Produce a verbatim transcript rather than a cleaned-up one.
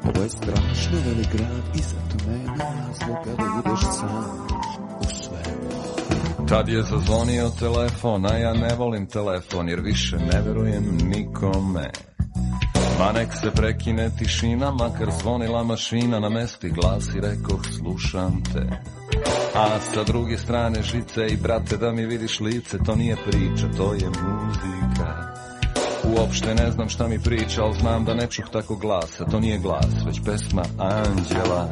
Ovo je strašno velik grad i zato nema razloga da ideš sam u sve. Tad je zazvonio telefon, a ja ne volim telefon jer više ne verujem nikome. Ma nek se prekine tišina, makar zvonila mašina, na mesti glas i rekoh slušam te. A sa druge strane žice i brate da mi vidiš lice, to nije priča, to je muzika. Uopšte ne znam šta mi priča, ali znam da ne čuh tako glasa, to nije glas, već pesma anđela.